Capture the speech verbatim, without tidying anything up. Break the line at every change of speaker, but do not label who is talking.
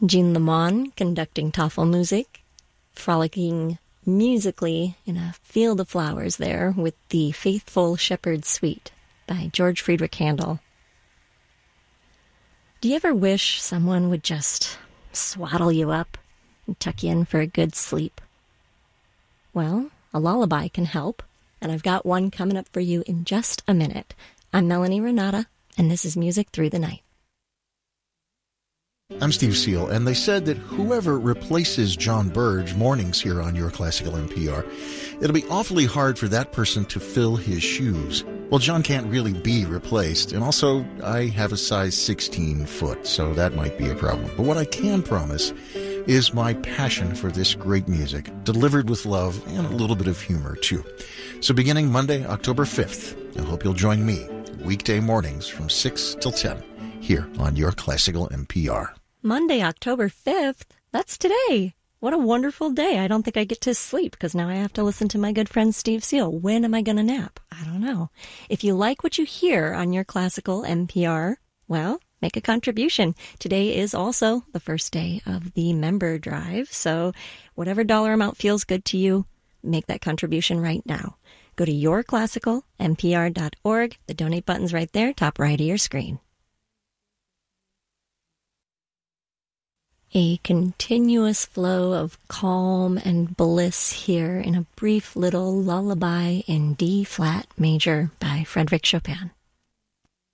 Jean Lemon conducting Tafelmusik, frolicking musically in a field of flowers there with the Faithful Shepherd Suite by George Friedrich Handel. Do you ever wish someone would just swaddle you up and tuck you in for a good sleep? Well, a lullaby can help, and I've got one coming up for you in just a minute. I'm Melanie Renata, and this is Music Through the Night.
I'm Steve Seal, and they said that whoever replaces John Burge mornings here on Your Classical N P R, it'll be awfully hard for that person to fill his shoes. Well, John can't really be replaced, and also I have a size sixteen foot, so that might be a problem. But what I can promise is my passion for this great music, delivered with love and a little bit of humor, too. So beginning Monday, October fifth, I hope you'll join me weekday mornings from six till ten here on Your Classical N P R.
Monday, October fifth? That's today. What a wonderful day. I don't think I get to sleep because now I have to listen to my good friend Steve Seal. When am I going to nap? I don't know. If you like what you hear on Your Classical N P R, well, make a contribution. Today is also the first day of the member drive, so whatever dollar amount feels good to you, make that contribution right now. Go to your classical n p r dot org. The donate button's right there, top right of your screen. A continuous flow of calm and bliss here in a brief little lullaby in D-flat major by Frédéric Chopin.